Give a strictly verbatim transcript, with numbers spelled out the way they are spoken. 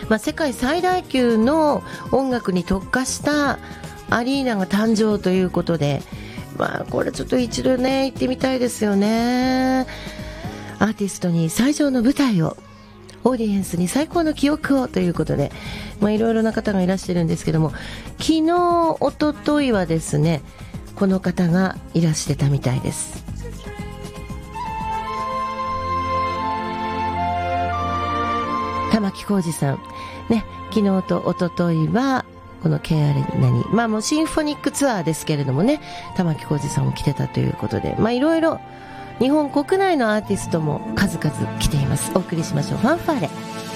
まあ、世界最大級の音楽に特化したアリーナが誕生ということで、まあ、これちょっと一度ね行ってみたいですよね。アーティストに最上の舞台を、オーディエンスに最高の記憶をということで、まあ、いろいろな方がいらしてるんですけども、昨日おとといはですねこの方がいらしてたみたいです。玉置浩二さんね、昨日とおとといはこの ケーアール 何、まあもうシンフォニックツアーですけれどもね、玉置浩二さんも来てたということで、まあいろいろ日本国内のアーティストも数々来ています。お送りしましょう。ファンファーレ。